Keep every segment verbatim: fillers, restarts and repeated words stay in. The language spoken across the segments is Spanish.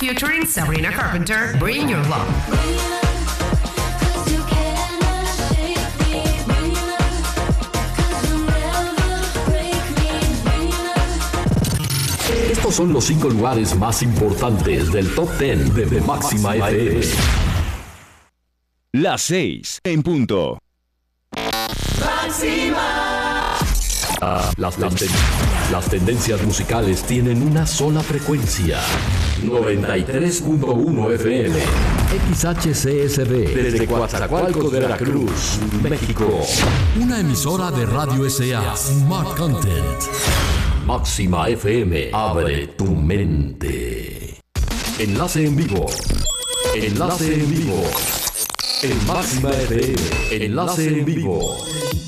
featuring Sabrina Carpenter, Bring Your Love. Estos son los cinco lugares más importantes del Top diez de, de Máxima F M. Las seis en punto. Máxima. Ah, las, las, ten- las tendencias musicales tienen una sola frecuencia. noventa y tres punto uno F M. X H C S B. Desde Coatzacoalcos de Veracruz, México. Una emisora de Radio S A. Smart Content. Máxima F M, abre tu mente. Enlace en vivo. Enlace en vivo. En Máxima F M, enlace en vivo.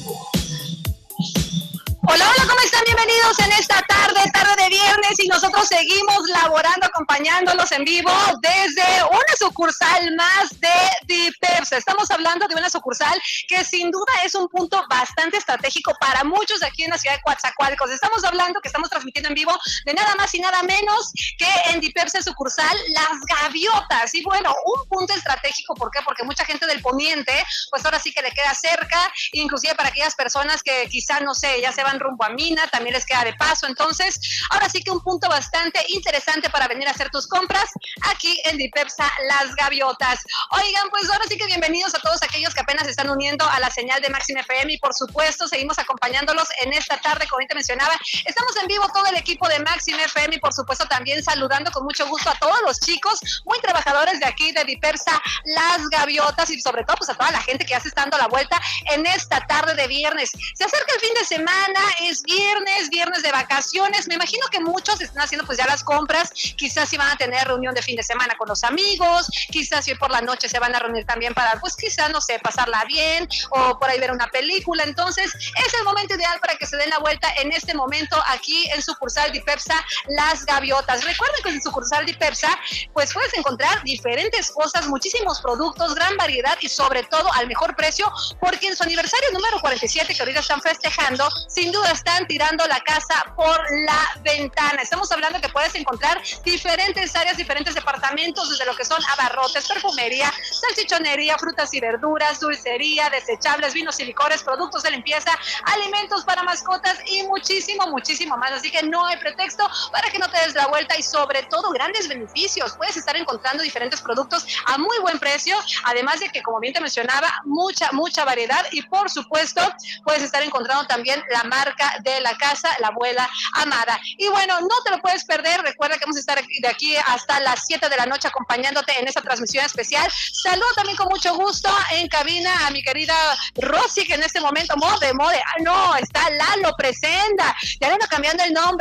Hola, hola, ¿cómo están? Bienvenidos en esta tarde, tarde de viernes, y nosotros seguimos laborando, acompañándolos en vivo desde una sucursal más de Dipepsa. Estamos hablando de una sucursal que sin duda es un punto bastante estratégico para muchos aquí en la ciudad de Coatzacoalcos. Estamos hablando que estamos transmitiendo en vivo de nada más y nada menos que en Dipepsa sucursal Las Gaviotas. Y bueno, un punto estratégico, ¿por qué? Porque mucha gente del poniente, pues ahora sí que le queda cerca, inclusive para aquellas personas que quizá, no sé, ya se van rumbo a Mina, también les queda de paso. Entonces, ahora sí que un punto bastante interesante para venir a hacer tus compras aquí en Dipepsa Las Gaviotas. Oigan, pues ahora sí que bienvenidos a todos aquellos que apenas se están uniendo a la señal de Máxima F M, y por supuesto seguimos acompañándolos en esta tarde. Como te mencionaba, estamos en vivo todo el equipo de Máxima F M, y por supuesto también saludando con mucho gusto a todos los chicos muy trabajadores de aquí de Dipepsa Las Gaviotas, y sobre todo pues a toda la gente que ya se está dando la vuelta en esta tarde de viernes. Se acerca el fin de semana, es viernes, viernes de vacaciones. Me imagino que muchos están haciendo pues ya las compras, quizás si van a tener reunión de fin de semana con los amigos, quizás si hoy por la noche se van a reunir también para pues quizás, no sé, pasarla bien o por ahí ver una película. Entonces es el momento ideal para que se den la vuelta en este momento aquí en sucursal Dipepsa Las Gaviotas. Recuerden que en sucursal Dipepsa pues puedes encontrar diferentes cosas, muchísimos productos, gran variedad y sobre todo al mejor precio, porque en su aniversario número cuarenta y siete que ahorita están festejando, sin duda están tirando la casa por la ventana. Estamos hablando que puedes encontrar diferentes áreas, diferentes departamentos, desde lo que son abarrotes, perfumería, salchichonería, frutas y verduras, dulcería, desechables, vinos y licores, productos de limpieza, alimentos para mascotas y muchísimo, muchísimo más. Así que no hay pretexto para que no te des la vuelta, y sobre todo grandes beneficios. Puedes estar encontrando diferentes productos a muy buen precio, además de que, como bien te mencionaba, mucha, mucha variedad, y por supuesto puedes estar encontrando también la marca de la casa, la abuela amada. Y bueno, no te lo puedes perder. Recuerda que vamos a estar de aquí hasta las siete de la noche acompañándote en esta transmisión especial. Saludo también con mucho gusto en cabina a mi querida Rosy, que en este momento, mode, mode, ah no, está Lalo Presenda, ya le ando cambiando el nombre.